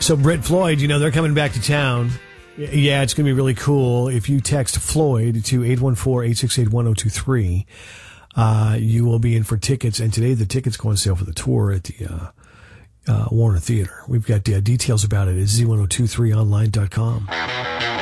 So Brett Floyd, they're coming back to town. Yeah, it's going to be really cool. If you text Floyd to 814-868-1023, you will be in for tickets. And today the tickets go on sale for the tour at the Warner Theater. We've got details about it at z1023online.com.